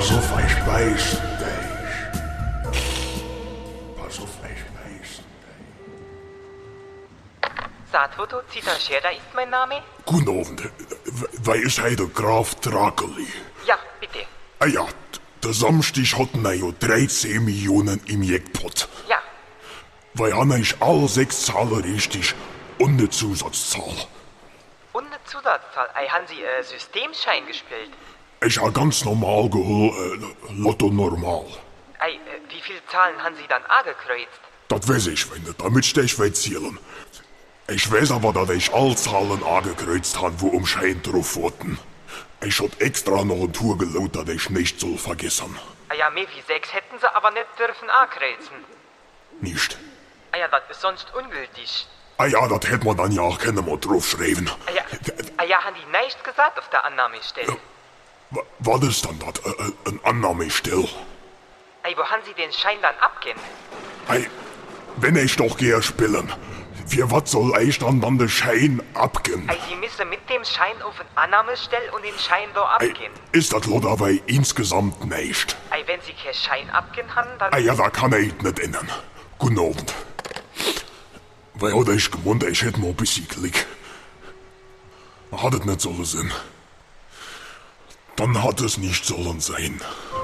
Pass auf, ich beiß dich. Pass auf, ich beiß dich. Saatfoto Zitterschera ist mein Name? Guten Abend. Wer ist heute der Graf Drakeli? Ja, bitte. Ah ja, der Samstag hatten wir ja 13 Millionen im Jackpot. Ja. Weil han ich alle 6 Zahlen richtig und eine Zusatzzahl. Und eine Zusatzzahl. Haben Sie Systemschein gespielt? Ich habe ganz normal geholt, Lotto normal. Wie viele Zahlen haben Sie dann angekreuzt? Das weiß ich, wenn nicht, damit steh ich zählen. Ich weiß aber, dass ich alle Zahlen angekreuzt habe, wo um Schein drauf wurden. Ich hab extra noch eine Tour gelaut, dass ich nicht soll vergessen. Ja, mehr wie 6 hätten Sie aber nicht dürfen ankreuzen. Nicht? Ja, das ist sonst ungültig. Ah ja, das hätte man dann ja auch keine mal draufschreiben. Ja, haben die nichts gesagt auf der Annahmestelle? Was ist dann das? Ein Annahmestell? Wo haben Sie den Schein dann abgehen? Wenn ich doch gehe spielen, für was soll ich dann den Schein abgehen? Sie müssen mit dem Schein auf eine Annahmestelle und den Schein da abgehen. Ist das Lot aber insgesamt nicht? Wenn Sie keinen Schein abgehen haben, dann... Ja, da kann ich nicht ändern. Guten Abend. Weil hatte ich gemeint, ich hätte mal ein bisschen Glück. Hat es nicht sollen sein. Dann hat es nicht sollen sein.